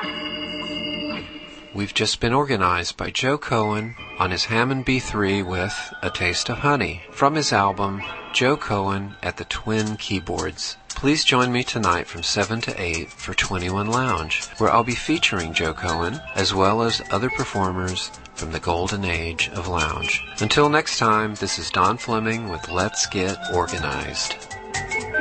We've just been organized by Joe Cohen on his Hammond B3 with A Taste of Honey from his album Joe Cohen at the Twin Keyboards. Please join me tonight from 7 to 8 for 21 Lounge, where I'll be featuring Joe Cohen as well as other performers from the golden age of lounge. Until next time, this is Don Fleming with Let's Get Organized.